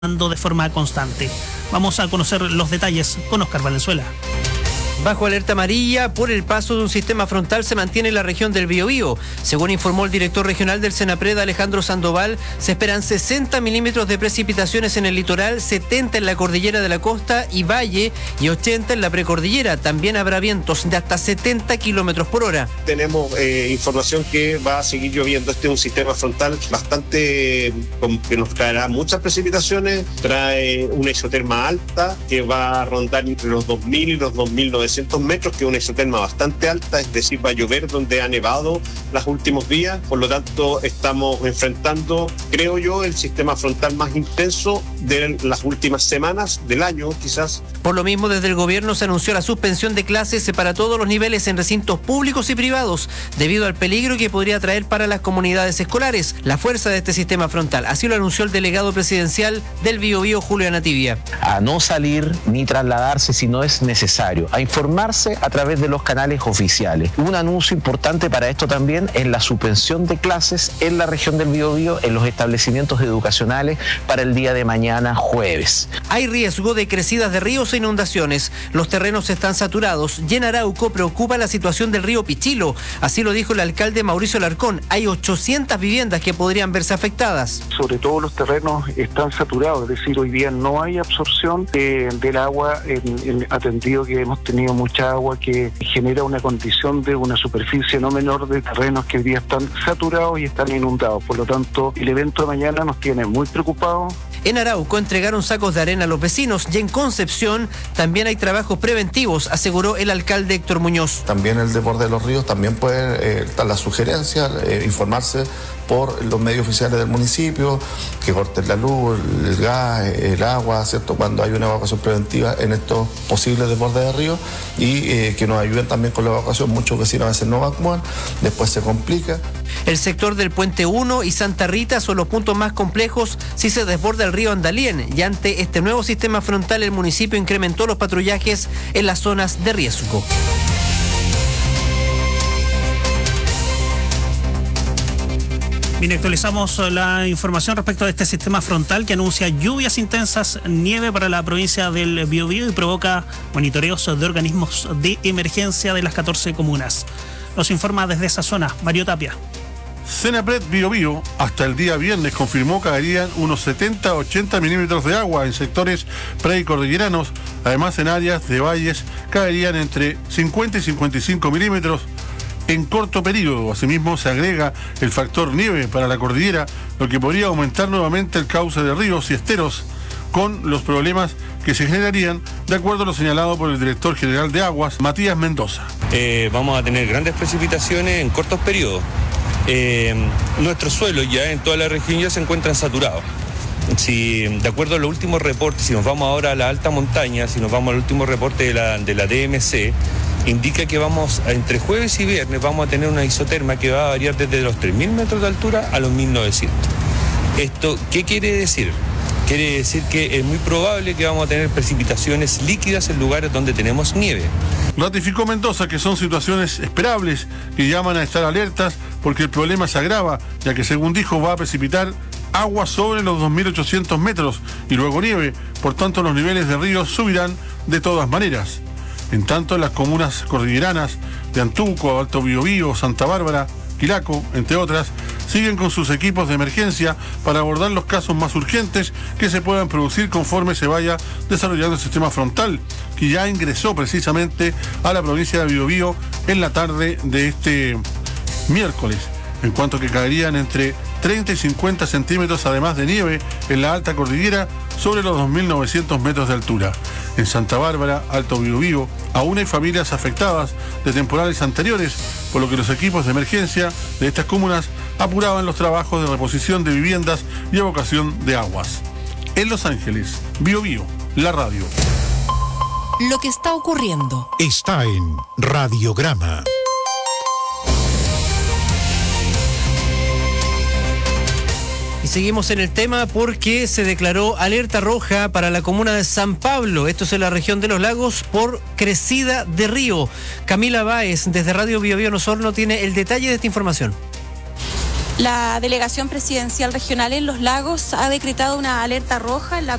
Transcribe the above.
de forma constante. Vamos a conocer los detalles con Oscar Valenzuela. Bajo alerta amarilla por el paso de un sistema frontal se mantiene en la región del Biobío. Según informó el director regional del Senapred, Alejandro Sandoval, se esperan 60 milímetros de precipitaciones en el litoral, 70 en la cordillera de la costa y valle y 80 en la precordillera. También habrá vientos de hasta 70 kilómetros por hora. Tenemos información que va a seguir lloviendo. Este es un sistema frontal bastante que nos traerá muchas precipitaciones, trae una isoterma alta que va a rondar entre los 2.000 y los 2.900 metros, que es una isoterma bastante alta, es decir, va a llover donde ha nevado los últimos días. Por lo tanto, estamos enfrentando, creo yo, el sistema frontal más intenso de las últimas semanas del año, quizás. Por lo mismo, desde el gobierno se anunció la suspensión de clases para todos los niveles en recintos públicos y privados, debido al peligro que podría traer para las comunidades escolares la fuerza de este sistema frontal. Así lo anunció el delegado presidencial del Biobío, Julio Anativia. A no salir ni trasladarse si no es necesario, a informarse a través de los canales oficiales. Un anuncio importante para esto también es la suspensión de clases en la región del Biobío en los establecimientos educacionales para el día de mañana jueves. Hay riesgo de crecidas de ríos e inundaciones. Los terrenos están saturados y en Arauco preocupa la situación del río Pichilo. Así lo dijo el alcalde Mauricio Larcón. Hay 800 viviendas que podrían verse afectadas. Sobre todo los terrenos están saturados, es decir, hoy día no hay absorción del agua, atendido que hemos tenido mucha agua que genera una condición de una superficie no menor de terrenos que hoy día están saturados y están inundados. Por lo tanto, el evento de mañana nos tiene muy preocupados. En Arauco entregaron sacos de arena a los vecinos y en Concepción también hay trabajos preventivos, aseguró el alcalde Héctor Muñoz. También el desborde de los ríos, también puede estar la sugerencia, informarse por los medios oficiales del municipio, que corten la luz, el gas, el agua, ¿cierto?, cuando hay una evacuación preventiva en estos posibles desbordes de ríos y que nos ayuden también con la evacuación. Muchos vecinos a veces no evacúan, después se complica. El sector del Puente 1 y Santa Rita son los puntos más complejos si se desborda el río Andalien, y ante este nuevo sistema frontal el municipio incrementó los patrullajes en las zonas de riesgo. Bien, actualizamos la información respecto de este sistema frontal que anuncia lluvias intensas, nieve para la provincia del Biobío y provoca monitoreos de organismos de emergencia de las 14 comunas. Nos informa desde esa zona Mario Tapia. Senapred Biobío hasta el día viernes confirmó que caerían unos 70-80 milímetros de agua en sectores precordilleranos. Además, en áreas de valles caerían entre 50 y 55 milímetros en corto periodo. Asimismo, se agrega el factor nieve para la cordillera, lo que podría aumentar nuevamente el cauce de ríos y esteros, con los problemas que se generarían, de acuerdo a lo señalado por el director general de Aguas, Matías Mendoza. Vamos a tener grandes precipitaciones en cortos periodos. Nuestros suelos ya en toda la región ya se encuentran saturados. Si, de acuerdo a los últimos reportes, si nos vamos ahora a la alta montaña, si nos vamos al último reporte de la DMC, indica que entre jueves y viernes vamos a tener una isoterma que va a variar desde los 3.000 metros de altura a los 1.900. ¿Esto qué quiere decir? Quiere decir que es muy probable que vamos a tener precipitaciones líquidas en lugares donde tenemos nieve. Ratificó Mendoza que son situaciones esperables que llaman a estar alertas porque el problema se agrava, ya que, según dijo, va a precipitar agua sobre los 2.800 metros y luego nieve. Por tanto, los niveles de ríos subirán de todas maneras. En tanto, en las comunas cordilleranas de Antuco, Alto Biobío, Santa Bárbara, Quilaco, entre otras, siguen con sus equipos de emergencia para abordar los casos más urgentes que se puedan producir conforme se vaya desarrollando el sistema frontal, que ya ingresó precisamente a la provincia de Biobío en la tarde de este miércoles, en cuanto que caerían entre 30 y 50 centímetros además de nieve en la alta cordillera sobre los 2.900 metros de altura. En Santa Bárbara, Alto Biobío, aún hay familias afectadas de temporales anteriores, por lo que los equipos de emergencia de estas comunas apuraban los trabajos de reposición de viviendas y evacuación de aguas. En Los Ángeles, Biobío, la radio. Lo que está ocurriendo está en Radiograma. Y seguimos en el tema porque se declaró alerta roja para la comuna de San Pablo, esto es en la región de Los Lagos, por crecida de río. Camila Báez, desde Radio Biobío Osorno, tiene el detalle de esta información. La Delegación Presidencial Regional en Los Lagos ha decretado una alerta roja en la